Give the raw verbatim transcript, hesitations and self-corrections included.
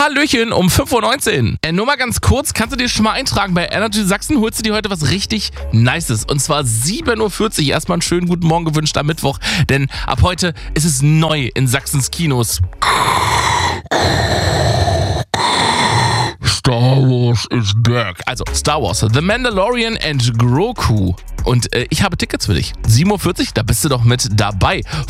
Hallöchen um fünf Uhr neunzehn. Äh, nur mal ganz kurz, kannst du dir schon mal eintragen, bei Energy Sachsen holst du dir heute was richtig Nices. Und zwar sieben Uhr vierzig. Erstmal einen schönen guten Morgen gewünscht am Mittwoch, denn ab heute ist es neu in Sachsens Kinos. Star Wars is back. Also Star Wars, The Mandalorian and Grogu. Und äh, ich habe Tickets für dich. sieben Uhr vierzig, da bist du doch mit dabei.